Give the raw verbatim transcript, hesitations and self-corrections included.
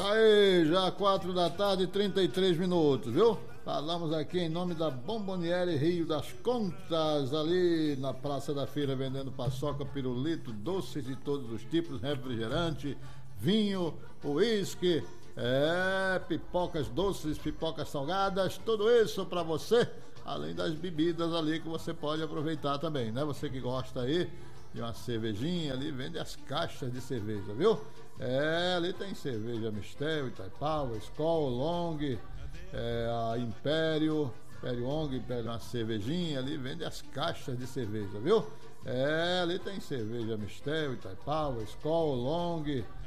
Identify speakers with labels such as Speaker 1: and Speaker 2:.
Speaker 1: Tá aí, já quatro da tarde, trinta e três minutos, viu? Falamos aqui em nome da Bomboniere Rio das Contas, ali na Praça da Feira, vendendo paçoca, pirulito, doces de todos os tipos, refrigerante, vinho, uísque, é, pipocas doces, pipocas salgadas, tudo isso para você, além das bebidas ali que você pode aproveitar também, né? Você que gosta aí de uma cervejinha ali, vende as caixas de cerveja, viu? É, ali tem cerveja Mistel, Itaipava, Skol, Long, é, a Império, Império Ong, Império, uma cervejinha ali, vende as caixas de cerveja, viu? É, ali tem cerveja Mistel, Itaipava, Skol, Long,